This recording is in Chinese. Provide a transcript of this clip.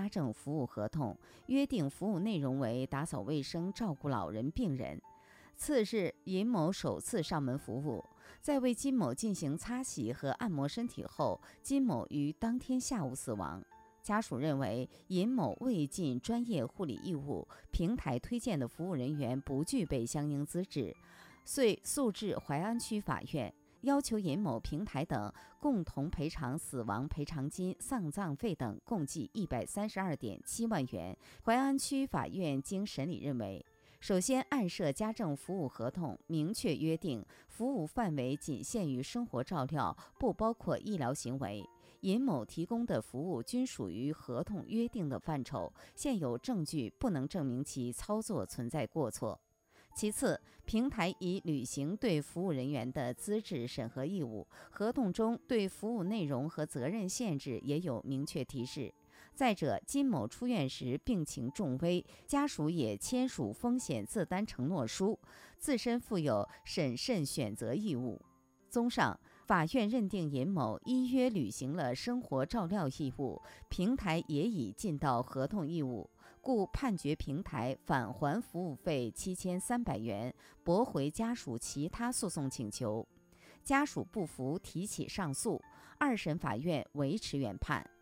家政服务合同，约定服务内容为打扫卫生、照顾老人、病人。次日，尹某首次上门服务，在为金某进行擦洗和按摩身体后，金某于当天下午死亡。家属认为尹某未尽专业护理义务，平台推荐的服务人员不具备相应资质，遂诉至淮安区法院，要求尹某、平台等共同赔偿死亡赔偿金、丧葬费等共计132.7万元。淮安区法院经审理认为，首先，案涉家政服务合同明确约定，服务范围仅限于生活照料，不包括医疗行为。尹某提供的服务均属于合同约定的范畴，现有证据不能证明其操作存在过错。其次，平台已履行对服务人员的资质审核义务，合同中对服务内容和责任限制也有明确提示。再者，金某出院时病情重危，家属也签署风险自担承诺书，自身负有审慎选择义务。综上，法院认定尹某依约履行了生活照料义务，平台也已尽到合同义务，故判决平台返还服务费7300元，驳回家属其他诉讼请求。家属不服提起上诉，二审法院维持原判。